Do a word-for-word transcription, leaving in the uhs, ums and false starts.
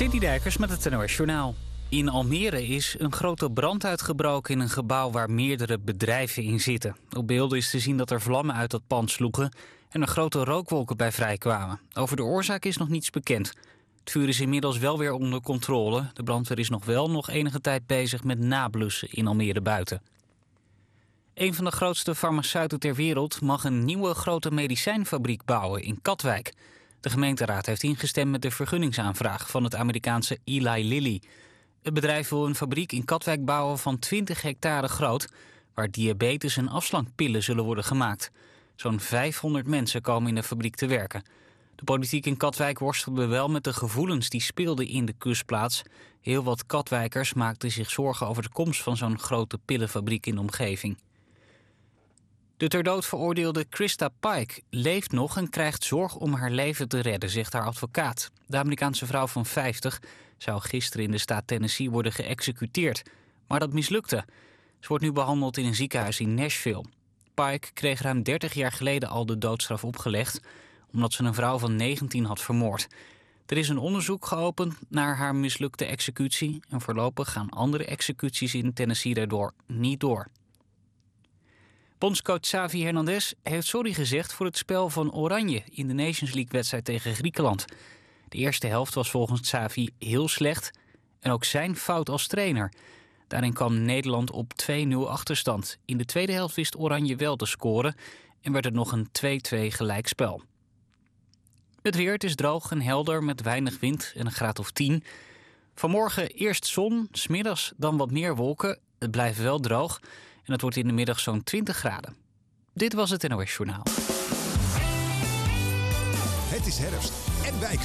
Citydijkers met het N O S Journaal. In Almere is een grote brand uitgebroken in een gebouw waar meerdere bedrijven in zitten. Op beelden is te zien dat er vlammen uit dat pand sloegen en er grote rookwolken bij vrijkwamen. Over de oorzaak is nog niets bekend. Het vuur is inmiddels wel weer onder controle. De brandweer is nog wel nog enige tijd bezig met nablussen in Almere buiten. Een van de grootste farmaceuten ter wereld mag een nieuwe grote medicijnfabriek bouwen in Katwijk. De gemeenteraad heeft ingestemd met de vergunningsaanvraag van het Amerikaanse Eli Lilly. Het bedrijf wil een fabriek in Katwijk bouwen van twintig hectare groot, waar diabetes- en afslankpillen zullen worden gemaakt. Zo'n vijfhonderd mensen komen in de fabriek te werken. De politiek in Katwijk worstelde wel met de gevoelens die speelden in de kustplaats. Heel wat Katwijkers maakten zich zorgen over de komst van zo'n grote pillenfabriek in de omgeving. De ter dood veroordeelde Krista Pike leeft nog en krijgt zorg om haar leven te redden, zegt haar advocaat. De Amerikaanse vrouw van vijftig zou gisteren in de staat Tennessee worden geëxecuteerd, maar dat mislukte. Ze wordt nu behandeld in een ziekenhuis in Nashville. Pike kreeg ruim dertig jaar geleden al de doodstraf opgelegd, omdat ze een vrouw van negentien had vermoord. Er is een onderzoek geopend naar haar mislukte executie en voorlopig gaan andere executies in Tennessee daardoor niet door. Bondscoach Xavi Hernandez heeft sorry gezegd voor het spel van Oranje in de Nations League-wedstrijd tegen Griekenland. De eerste helft was volgens Xavi heel slecht en ook zijn fout als trainer. Daarin kwam Nederland op twee nul achterstand. In de tweede helft wist Oranje wel te scoren en werd het nog een twee-twee gelijkspel. Het weer, het is droog en helder met weinig wind en een graad of tien. Vanmorgen eerst zon, 's middags dan wat meer wolken. Het blijft wel droog en het wordt in de middag zo'n twintig graden. Dit was het N O S Journaal. Het is herfst en wij